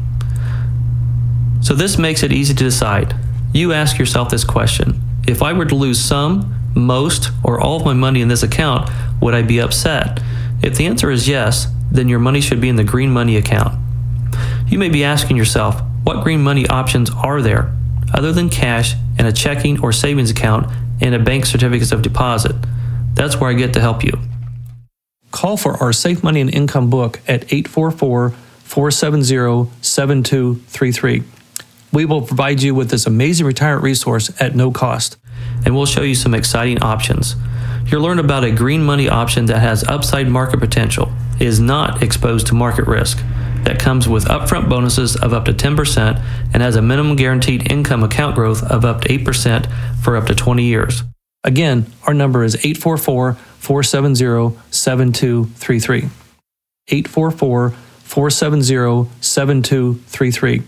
So this makes it easy to decide. You ask yourself this question: if I were to lose some, most, or all of my money in this account, would I be upset? If the answer is yes, then your money should be in the green money account. You may be asking yourself, what green money options are there other than cash and a checking or savings account and a bank certificate of deposit? That's where I get to help you. Call for our Safe Money and Income book at eight four four, four seven zero, seven two three three. We will provide you with this amazing retirement resource at no cost, and we'll show you some exciting options. You'll learn about a green money option that has upside market potential, is not exposed to market risk, that comes with upfront bonuses of up to ten percent, and has a minimum guaranteed income account growth of up to eight percent for up to twenty years. Again, our number is eight four four, four seven zero, seven two three three. eight four four, four seven zero, seven two three three.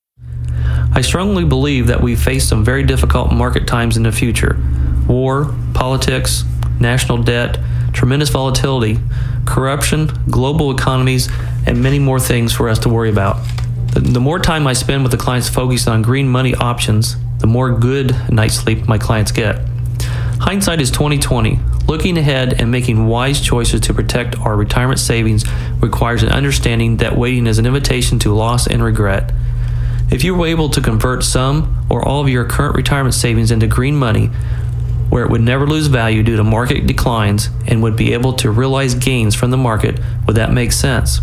I strongly believe that we face some very difficult market times in the future. War, politics, national debt, tremendous volatility, corruption, global economies, and many more things for us to worry about. The, the more time I spend with the clients focused on green money options, the more good night's sleep my clients get. Hindsight is twenty twenty. Looking ahead and making wise choices to protect our retirement savings requires an understanding that waiting is an invitation to loss and regret. If you were able to convert some or all of your current retirement savings into green money, where it would never lose value due to market declines and would be able to realize gains from the market, would that make sense?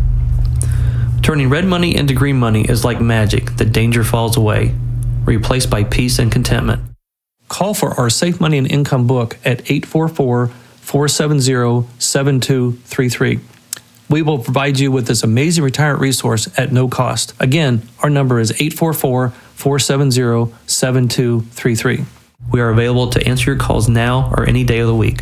Turning red money into green money is like magic. The danger falls away, replaced by peace and contentment. Call for our Safe Money and Income book at eight four four, four seven zero, seven two three three. We will provide you with this amazing retirement resource at no cost. Again, our number is eight four four, four seven zero, seven two three three. We are available to answer your calls now or any day of the week.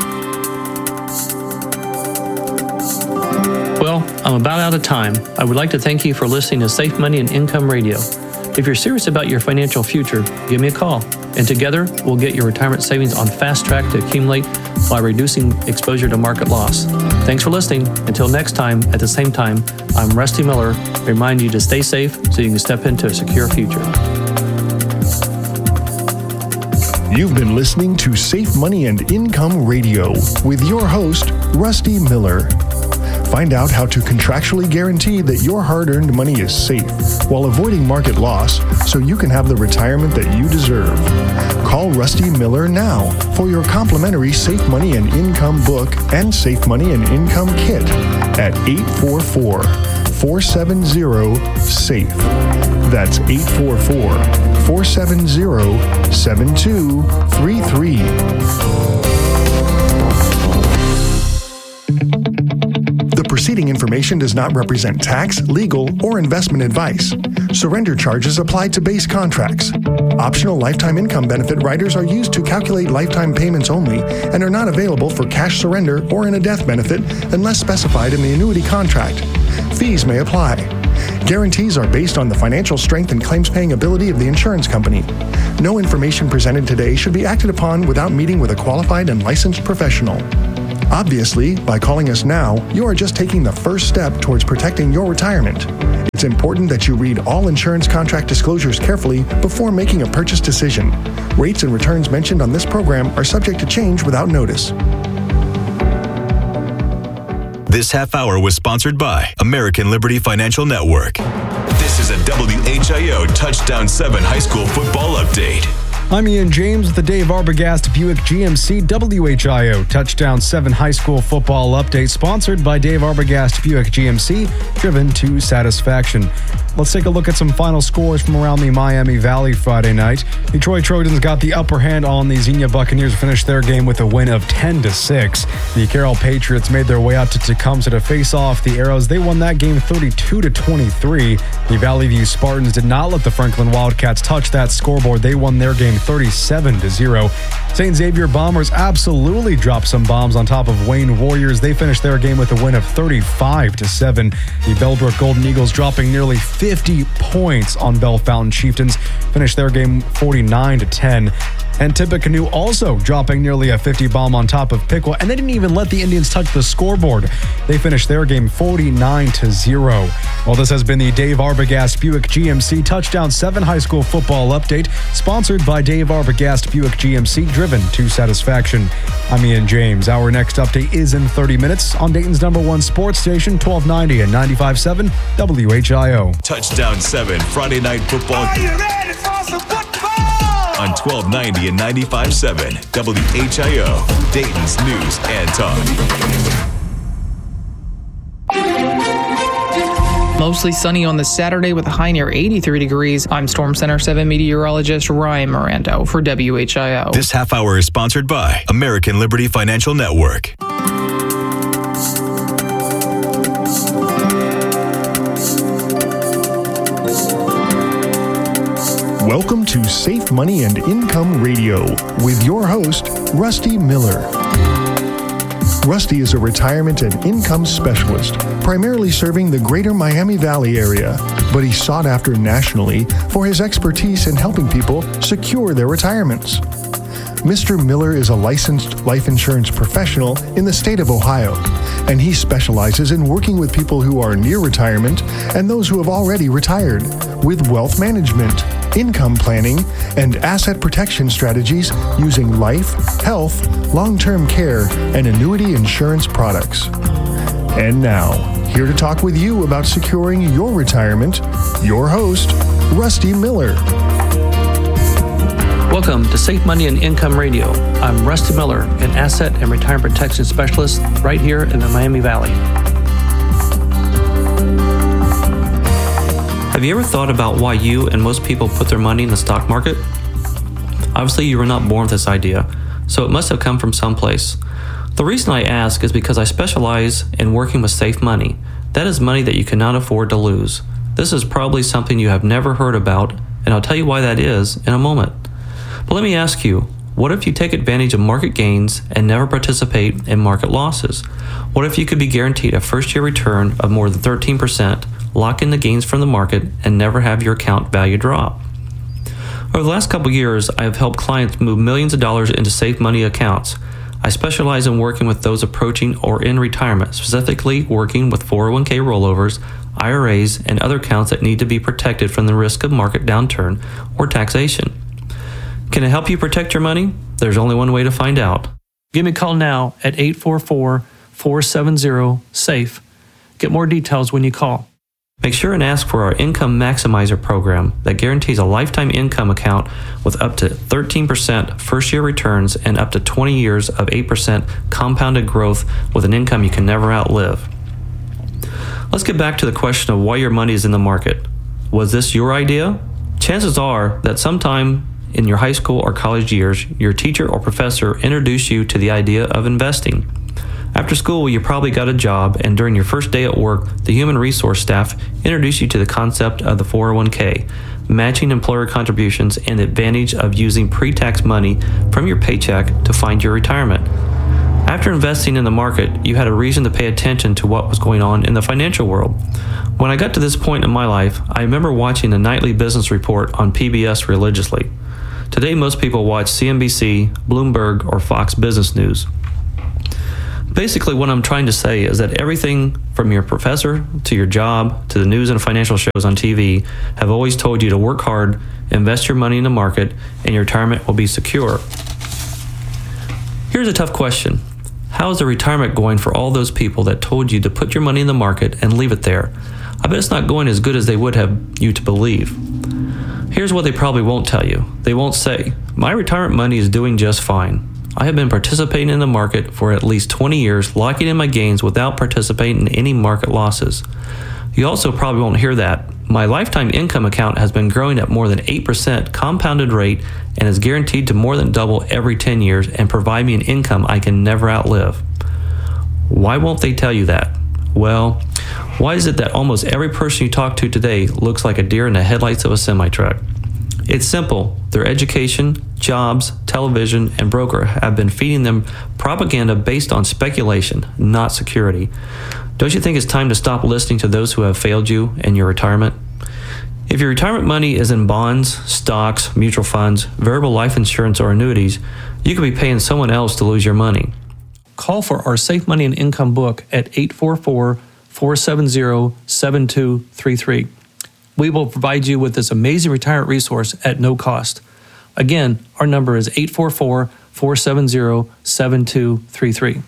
Well, I'm about out of time. I would like to thank you for listening to Safe Money and Income Radio. If you're serious about your financial future, give me a call, and together we'll get your retirement savings on fast track to accumulate while reducing exposure to market loss. Thanks for listening. Until next time, at the same time, I'm Rusty Miller, reminding you to stay safe so you can step into a secure future. You've been listening to Safe Money and Income Radio with your host, Rusty Miller. Find out how to contractually guarantee that your hard-earned money is safe while avoiding market loss so you can have the retirement that you deserve. Call Rusty Miller now for your complimentary Safe Money and Income book and Safe Money and Income kit at eight four four, four seven zero, SAFE. That's eight four four, four seven zero, seven two three three. preceding information does not represent tax, legal, or investment advice. Surrender charges apply to base contracts. Optional lifetime income benefit riders are used to calculate lifetime payments only and are not available for cash surrender or in a death benefit unless specified in the annuity contract. Fees may apply. Guarantees are based on the financial strength and claims-paying ability of the insurance company. No information presented today should be acted upon without meeting with a qualified and licensed professional. Obviously, by calling us now, you are just taking the first step towards protecting your retirement. It's important that you read all insurance contract disclosures carefully before making a purchase decision. Rates and returns mentioned on this program are subject to change without notice. This half hour was sponsored by American Liberty Financial Network. This is a W H I O Touchdown seven High School Football Update. I'm Ian James with the Dave Arbogast Buick G M C W H I O Touchdown seven High School Football Update, sponsored by Dave Arbogast Buick G M C, driven to satisfaction. Let's take a look at some final scores from around the Miami Valley Friday night. Detroit Trojans got the upper hand on the Xenia Buccaneers, finished their game with a win of ten to six. The Carroll Patriots made their way out to Tecumseh to face off the Arrows. They won that game thirty-two to twenty-three. The Valley View Spartans did not let the Franklin Wildcats touch that scoreboard. They won their game thirty-seven to zero. Saint Xavier Bombers absolutely dropped some bombs on top of Wayne Warriors. They finished their game with a win of thirty-five to seven. The Bellbrook Golden Eagles dropping nearly fifty points on Bell Fountain Chieftains, finished their game forty-nine to ten. And Tippecanoe also dropping nearly a fifty bomb on top of Piqua, and they didn't even let the Indians touch the scoreboard. They finished their game forty-nine to zero. Well, this has been the Dave Arbogast Buick G M C Touchdown seven High School Football Update, sponsored by Dave Arbogast Buick G M C, driven to satisfaction. I'm Ian James. Our next update is in thirty minutes on Dayton's number one sports station, twelve ninety and ninety-five point seven W H I O. Touchdown seven Friday Night Football. Are you ready for some football? On twelve ninety and ninety-five point seven W H I O, Dayton's News and Talk. Mostly sunny on this Saturday with a high near eighty-three degrees. I'm Storm Center seven meteorologist Ryan Mirando for W H I O. This half hour is sponsored by American Liberty Financial Network. Welcome to Safe Money and Income Radio with your host, Rusty Miller. Rusty is a retirement and income specialist, primarily serving the greater Miami Valley area, but he's sought after nationally for his expertise in helping people secure their retirements. Mister Miller is a licensed life insurance professional in the state of Ohio, and he specializes in working with people who are near retirement and those who have already retired with wealth management, income planning, and asset protection strategies using life, health, long-term care, and annuity insurance products. And now, here to talk with you about securing your retirement, your host, Rusty Miller. Welcome to Safe Money and Income Radio. I'm Rusty Miller, an asset and retirement protection specialist right here in the Miami Valley. Have you ever thought about why you and most people put their money in the stock market? Obviously, you were not born with this idea, so it must have come from someplace. The reason I ask is because I specialize in working with safe money. That is money that you cannot afford to lose. This is probably something you have never heard about, and I'll tell you why that is in a moment. But let me ask you, what if you take advantage of market gains and never participate in market losses? What if you could be guaranteed a first-year return of more than thirteen percent, lock in the gains from the market, and never have your account value drop? Over the last couple of years, I have helped clients move millions of dollars into safe money accounts. I specialize in working with those approaching or in retirement, specifically working with four oh one k rollovers, I R As, and other accounts that need to be protected from the risk of market downturn or taxation. Can it help you protect your money? There's only one way to find out. Give me a call now at eight four four, four seven zero, SAFE. Get more details when you call. Make sure and ask for our Income Maximizer program that guarantees a lifetime income account with up to thirteen percent first-year returns and up to twenty years of eight percent compounded growth with an income you can never outlive. Let's get back to the question of why your money is in the market. Was this your idea? Chances are that sometime in your high school or college years, your teacher or professor introduced you to the idea of investing. After school, you probably got a job, and during your first day at work, the human resource staff introduced you to the concept of the four oh one k, matching employer contributions, and the advantage of using pre-tax money from your paycheck to fund your retirement. After investing in the market, you had a reason to pay attention to what was going on in the financial world. When I got to this point in my life, I remember watching the nightly business report on P B S religiously. Today, most people watch C N B C, Bloomberg, or Fox Business News. Basically, what I'm trying to say is that everything from your professor to your job to the news and financial shows on T V have always told you to work hard, invest your money in the market, and your retirement will be secure. Here's a tough question. How is the retirement going for all those people that told you to put your money in the market and leave it there? I bet it's not going as good as they would have you to believe. Here's what they probably won't tell you. They won't say, my retirement money is doing just fine. I have been participating in the market for at least twenty years, locking in my gains without participating in any market losses. You also probably won't hear that. My lifetime income account has been growing at more than eight percent compounded rate and is guaranteed to more than double every ten years and provide me an income I can never outlive. Why won't they tell you that? Well, why is it that almost every person you talk to today looks like a deer in the headlights of a semi-truck? It's simple. Their education, jobs, television, and broker have been feeding them propaganda based on speculation, not security. Don't you think it's time to stop listening to those who have failed you in your retirement? If your retirement money is in bonds, stocks, mutual funds, variable life insurance, or annuities, you could be paying someone else to lose your money. Call for our Safe Money and Income book at eight four four, four seven zero, seven two three three. We will provide you with this amazing retirement resource at no cost. Again, our number is eight four four, four seven zero, seven two three three.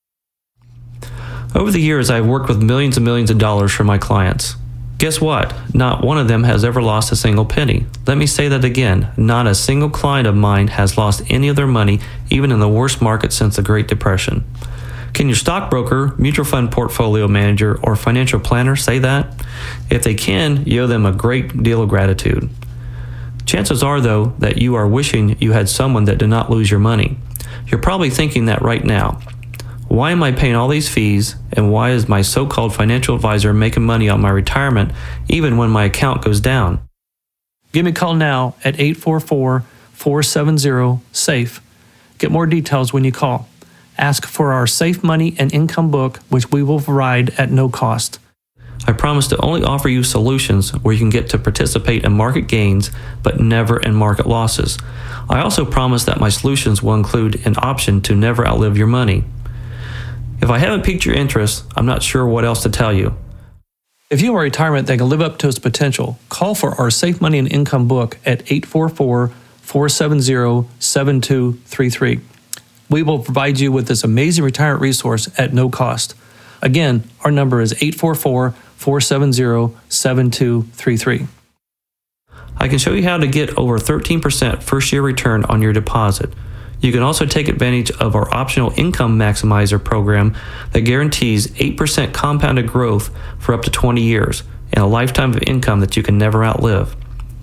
Over the years, I've worked with millions and millions of dollars for my clients. Guess what? Not one of them has ever lost a single penny. Let me say that again. Not a single client of mine has lost any of their money, even in the worst market since the Great Depression. Can your stockbroker, mutual fund portfolio manager, or financial planner say that? If they can, you owe them a great deal of gratitude. Chances are, though, that you are wishing you had someone that did not lose your money. You're probably thinking that right now. Why am I paying all these fees, and why is my so-called financial advisor making money on my retirement even when my account goes down? Give me a call now at eight four four, four seven zero, SAFE. Get more details when you call. Ask for our Safe Money and Income book, which we will provide at no cost. I promise to only offer you solutions where you can get to participate in market gains, but never in market losses. I also promise that my solutions will include an option to never outlive your money. If I haven't piqued your interest, I'm not sure what else to tell you. If you want retirement that can live up to its potential, call for our Safe Money and Income book at eight four four, four seven zero, seven two three three. We will provide you with this amazing retirement resource at no cost. Again, our number is eight four four, four seven zero, seven two three three. I can show you how to get over thirteen percent first-year return on your deposit. You can also take advantage of our optional income maximizer program that guarantees eight percent compounded growth for up to twenty years and a lifetime of income that you can never outlive.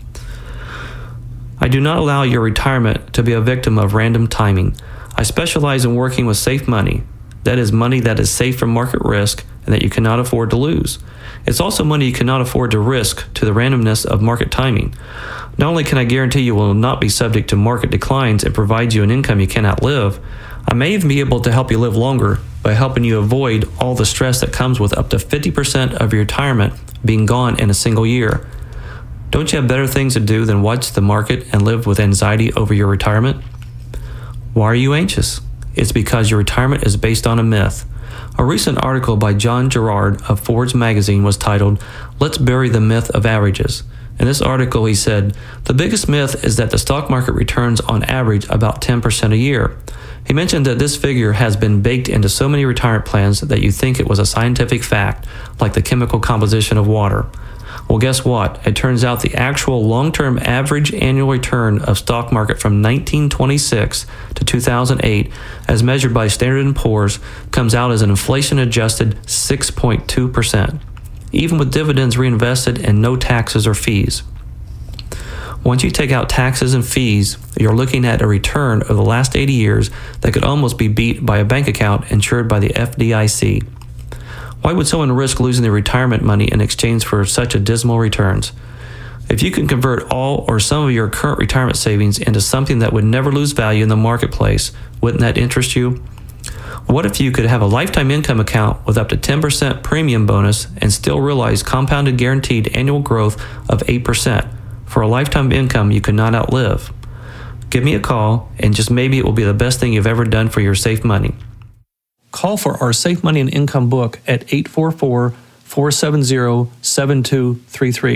I do not allow your retirement to be a victim of random timing. I specialize in working with safe money. That is money that is safe from market risk and that you cannot afford to lose. It's also money you cannot afford to risk to the randomness of market timing. Not only can I guarantee you will not be subject to market declines and provide you an income you cannot live, I may even be able to help you live longer by helping you avoid all the stress that comes with up to fifty percent of your retirement being gone in a single year. Don't you have better things to do than watch the market and live with anxiety over your retirement? Why are you anxious? It's because your retirement is based on a myth. A recent article by John Gerard of Forbes magazine was titled, "Let's Bury the Myth of Averages." In this article, he said, the biggest myth is that the stock market returns on average about ten percent a year. He mentioned that this figure has been baked into so many retirement plans that you think it was a scientific fact, like the chemical composition of water. Well, guess what? It turns out the actual long-term average annual return of stock market from nineteen twenty-six to two thousand eight, as measured by Standard and Poor's, comes out as an inflation-adjusted six point two percent, even with dividends reinvested and no taxes or fees. Once you take out taxes and fees, you're looking at a return of the last eighty years that could almost be beat by a bank account insured by the F D I C. Why would someone risk losing their retirement money in exchange for such a dismal returns? If you can convert all or some of your current retirement savings into something that would never lose value in the marketplace, wouldn't that interest you? What if you could have a lifetime income account with up to ten percent premium bonus and still realize compounded guaranteed annual growth of eight percent for a lifetime income you could not outlive? Give me a call, and just maybe it will be the best thing you've ever done for your safe money. Call for our Safe Money and Income book at eight four four, four seven zero, seven two three three.